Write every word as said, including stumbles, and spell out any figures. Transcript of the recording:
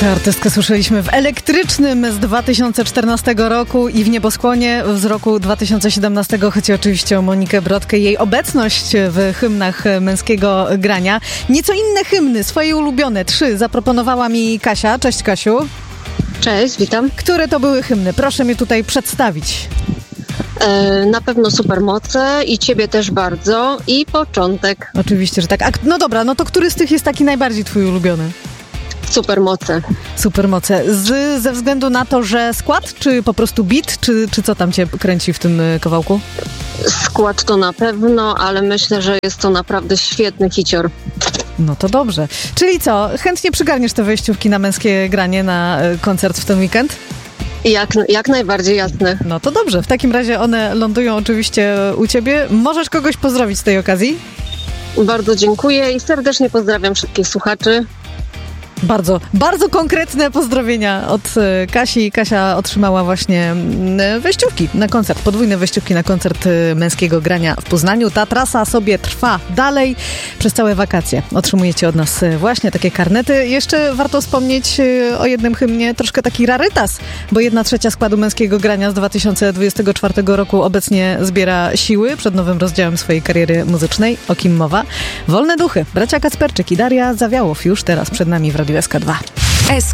Tę artystkę słyszeliśmy w Elektrycznym z dwa tysiące czternastego roku i w Nieboskłonie z roku dwa tysiące siedemnastego. Chodzi oczywiście o Monikę Brodkę i jej obecność w hymnach męskiego grania. Nieco inne hymny, swoje ulubione, trzy zaproponowała mi Kasia. Cześć, Kasiu. Cześć, witam. Które to były hymny? Proszę mnie tutaj przedstawić. E, na pewno Supermoce i Ciebie też bardzo i Początek. Oczywiście, że tak. A, no dobra, no to który z tych jest taki najbardziej twój ulubiony? Supermoce. Supermoce. Z, ze względu na to, że skład, czy po prostu beat, czy, czy co tam cię kręci w tym kawałku? Skład to na pewno, ale myślę, że jest to naprawdę świetny hicior. No to dobrze. Czyli co, chętnie przygarniesz te wejściówki na męskie granie, na koncert w ten weekend? Jak, jak najbardziej jasne. No to dobrze. W takim razie one lądują oczywiście u ciebie. Możesz kogoś pozdrowić z tej okazji? Bardzo dziękuję i serdecznie pozdrawiam wszystkich słuchaczy. Bardzo, bardzo konkretne pozdrowienia od Kasi. Kasia otrzymała właśnie wejściówki na koncert, podwójne wejściówki na koncert męskiego grania w Poznaniu. Ta trasa sobie trwa dalej przez całe wakacje. Otrzymujecie od nas właśnie takie karnety. Jeszcze warto wspomnieć o jednym hymnie, troszkę taki rarytas, bo jedna trzecia składu męskiego grania z dwa tysiące dwudziestego czwartego roku obecnie zbiera siły przed nowym rozdziałem swojej kariery muzycznej. O kim mowa? Wolne duchy. Bracia Kacperczyk i Daria Zawiałow już teraz przed nami w Radiu S K dwa.